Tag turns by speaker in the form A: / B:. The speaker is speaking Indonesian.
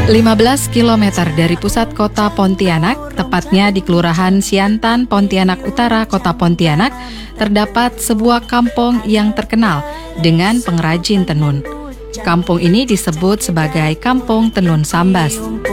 A: 15 km dari pusat kota Pontianak, tepatnya di Kelurahan Siantan, Pontianak Utara, Kota Pontianak, terdapat sebuah kampung yang terkenal dengan pengrajin tenun. Kampung ini disebut sebagai Kampung Tenun Sambas.